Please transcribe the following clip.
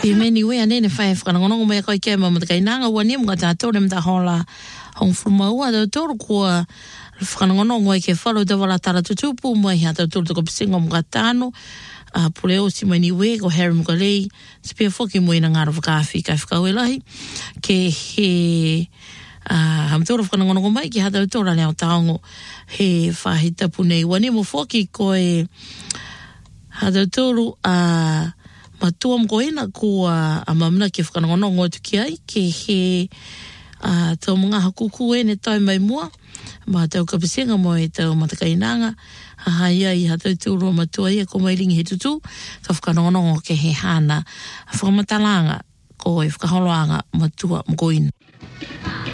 Pe meni we ane ne fai whakanongonongo mai koe kia mamata kai nanga ua ni mga tātou ne mta hola hong frumaua tātou kua whakanongonongo ai ke whalo te wala tara tutupu mai ha tātou tuko pisingo mga tāno puleo si meni we ko Harry Mkalei spia foki mo ina ngaro whakawhi kai whakawelahi ke he hamtora whakanongonongo mai ki hata utora leo taongo he whahita punei wani mo foki koe hata toru matua mkoina kua mamna ki whakanongonongo atu ki ai ke he tau mga hakuku e ne tai mai mua ma tau kapisenga mo e tau matakainanga hahai ai hata turu matua ia ko mai ringi he tutu ka whakanongonongo ke he hana whakamatalanga ko e whakaholoanga matua mkoina.